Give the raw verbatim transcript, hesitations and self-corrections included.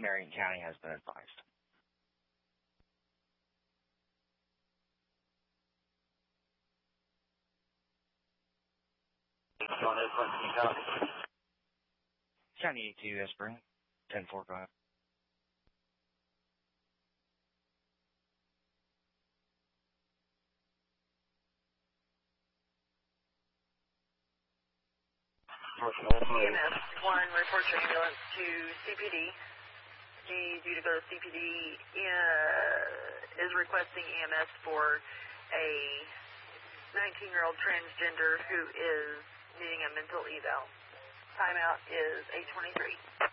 Marion County has been advised. Go ahead, Franklin County. County eighty-two, Espring, ten four five. E M S one, report your ambulance to C P D. Need you to go to C P D, uh, is requesting E M S for a nineteen-year-old transgender who is needing a mental eval. Timeout is eight twenty-three.